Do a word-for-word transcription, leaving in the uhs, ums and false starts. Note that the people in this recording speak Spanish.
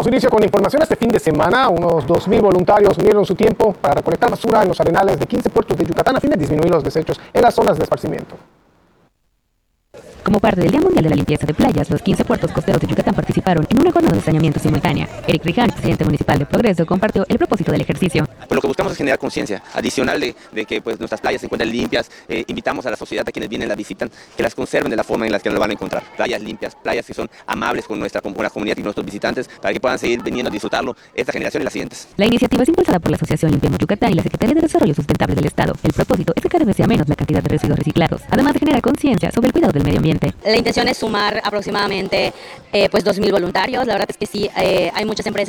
Damos inicio con información. Este fin de semana, unos dos mil voluntarios unieron su tiempo para recolectar basura en los arenales de quince puertos de Yucatán a fin de disminuir los desechos en las zonas de esparcimiento. Como parte del Día Mundial de la Limpieza de Playas, los quince puertos costeros de Yucatán participaron en una jornada de saneamiento simultánea. Eric Riján, presidente municipal de Progreso, compartió el propósito del ejercicio. Pues lo que buscamos es generar conciencia adicional de, de que pues, nuestras playas se encuentran limpias. Eh, invitamos a la sociedad, a quienes vienen y las visitan, que las conserven de la forma en la que nos van a encontrar. Playas limpias, playas que son amables con nuestra con la comunidad y nuestros visitantes, para que puedan seguir viniendo a disfrutarlo esta generación y las siguientes. La iniciativa es impulsada por la Asociación Limpiemos Yucatán y la Secretaría de Desarrollo Sustentable del Estado. El propósito es que cada vez sea menos la cantidad de residuos reciclados, además de generar conciencia sobre el cuidado del medio ambiente. La intención es sumar aproximadamente eh, pues dos mil voluntarios. La verdad es que sí, eh, hay muchas empresas